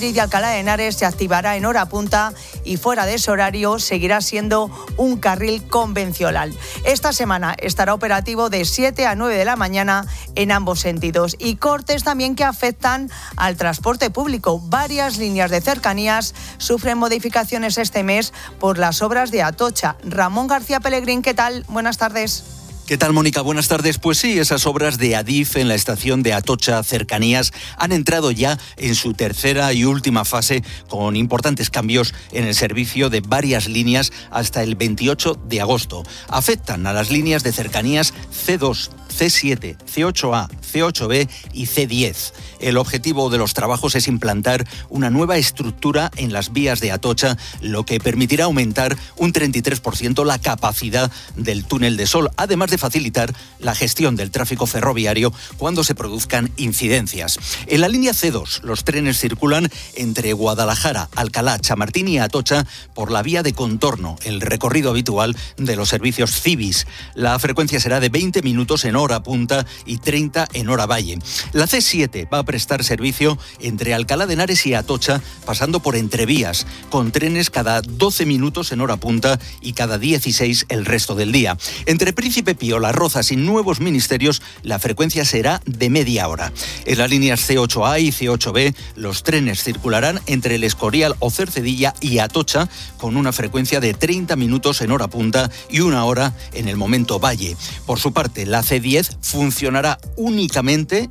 Beatriz de Alcalá de Henares se activará en hora punta y fuera de ese horario seguirá siendo un carril convencional. Esta semana estará operativo de 7 a 9 de la mañana en ambos sentidos. Y cortes también que afectan al transporte público. Varias líneas de cercanías sufren modificaciones este mes por las obras de Atocha. Ramón García Pellegrín, ¿qué tal? Buenas tardes. ¿Qué tal, Mónica? Buenas tardes. Pues sí, esas obras de Adif en la estación de Atocha Cercanías han entrado ya en su tercera y última fase con importantes cambios en el servicio de varias líneas hasta el 28 de agosto. Afectan a las líneas de cercanías C2, C7, C8A, C8B y C10. El objetivo de los trabajos es implantar una nueva estructura en las vías de Atocha, lo que permitirá aumentar un 33% la capacidad del túnel de Sol, además de facilitar la gestión del tráfico ferroviario cuando se produzcan incidencias. En la línea C2, los trenes circulan entre Guadalajara, Alcalá, Chamartín y Atocha por la vía de contorno, el recorrido habitual de los servicios Cibis. La frecuencia será de 20 minutos en hora punta y 30 en hora valle. La C7 va a prestar servicio entre Alcalá de Henares y Atocha, pasando por entrevías, con trenes cada 12 minutos en hora punta y cada 16 el resto del día. Entre Príncipe Pío, Las Rozas y Nuevos Ministerios, la frecuencia será de media hora. En las líneas C8A y C8B, los trenes circularán entre El Escorial o Cercedilla y Atocha, con una frecuencia de 30 minutos en hora punta y 1 hora en el momento valle. Por su parte, la C10 funcionará únicamente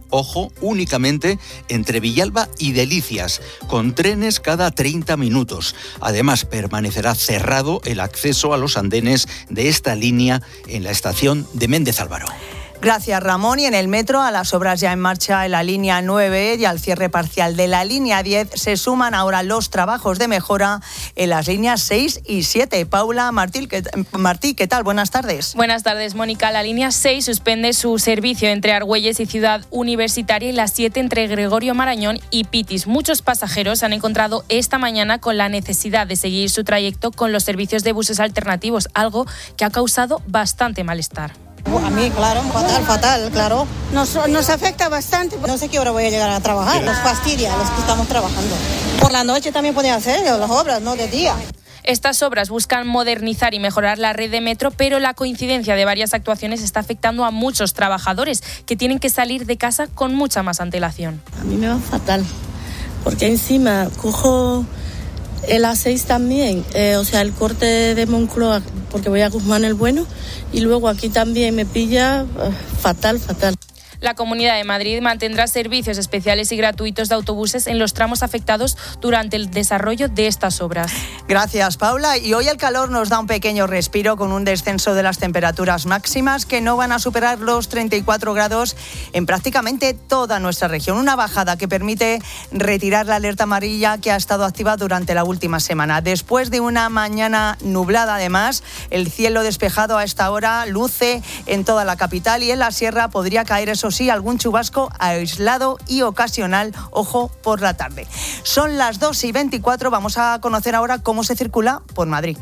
entre Villalba y Delicias, con trenes cada 30 minutos. Además, permanecerá cerrado el acceso a los andenes de esta línea en la estación de Méndez Álvaro. Gracias, Ramón. Y en el metro, a las obras ya en marcha en la línea 9 y al cierre parcial de la línea 10, se suman ahora los trabajos de mejora en las líneas 6 y 7. Paula Martí, ¿qué tal? Buenas tardes. Buenas tardes, Mónica. La línea 6 suspende su servicio entre Argüelles y Ciudad Universitaria y la 7 entre Gregorio Marañón y Pitis. Muchos pasajeros se han encontrado esta mañana con la necesidad de seguir su trayecto con los servicios de buses alternativos, algo que ha causado bastante malestar. A mí, claro, fatal, claro. Nos afecta bastante. No sé qué hora voy a llegar a trabajar. Nos fastidia los que estamos trabajando. Por la noche también pueden hacer las obras, no de día. Estas obras buscan modernizar y mejorar la red de metro, pero la coincidencia de varias actuaciones está afectando a muchos trabajadores que tienen que salir de casa con mucha más antelación. A mí me va fatal, porque encima cojo el A6 también, el corte de Moncloa, porque voy a Guzmán el Bueno, y luego aquí también me pilla fatal. La Comunidad de Madrid mantendrá servicios especiales y gratuitos de autobuses en los tramos afectados durante el desarrollo de estas obras. Gracias, Paula. Y hoy el calor nos da un pequeño respiro con un descenso de las temperaturas máximas que no van a superar los 34 grados en prácticamente toda nuestra región. Una bajada que permite retirar la alerta amarilla que ha estado activa durante la última semana. Después de una mañana nublada, además, el cielo despejado a esta hora luce en toda la capital y en la sierra podría caer, eso sí, algún chubasco aislado y ocasional, ojo, por la tarde. Son las 2:24, vamos a conocer ahora cómo se circula por Madrid.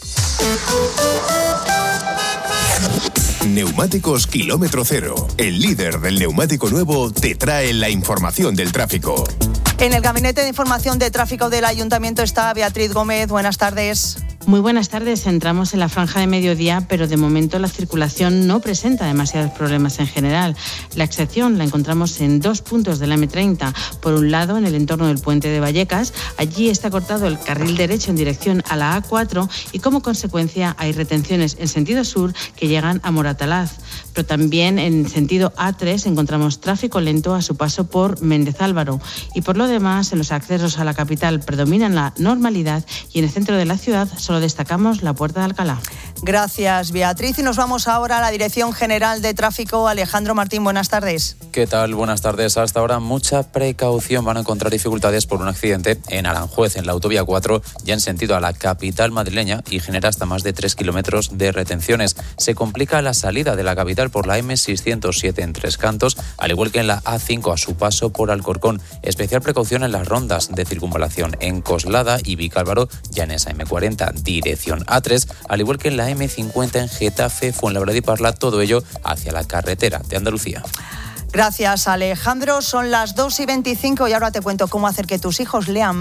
Neumáticos Kilómetro Cero, el líder del neumático nuevo, te trae la información del tráfico. En el Gabinete de Información de Tráfico del Ayuntamiento está Beatriz Gómez. Buenas tardes. Muy buenas tardes. Entramos en la franja de mediodía, pero de momento la circulación no presenta demasiados problemas en general. La excepción la encontramos en 2 puntos de la M30. Por un lado, en el entorno del puente de Vallecas, allí está cortado el carril derecho en dirección a la A4 y como consecuencia hay retenciones en sentido sur que llegan a Moratalaz. Pero también en sentido A3 encontramos tráfico lento a su paso por Méndez Álvaro. Y por lo demás, en los accesos a la capital predominan la normalidad y en el centro de la ciudad solo destacamos la Puerta de Alcalá. Gracias, Beatriz. Y nos vamos ahora a la Dirección General de Tráfico. Alejandro Martín, buenas tardes. ¿Qué tal? Buenas tardes. Hasta ahora mucha precaución. Van a encontrar dificultades por un accidente en Aranjuez, en la autovía 4, ya en sentido a la capital madrileña y genera hasta más de 3 kilómetros de retenciones. Se complica la salida de la capital por la M607 en Tres Cantos, al igual que en la A5 a su paso por Alcorcón. Especial precaución en las rondas de circunvalación en Coslada y Vicálvaro, ya en esa M40 dirección A3, al igual que en la M50 en Getafe, Fuenlabrada y Parla, todo ello hacia la carretera de Andalucía. Gracias, Alejandro. Son las 2:25 y ahora te cuento cómo hacer que tus hijos lean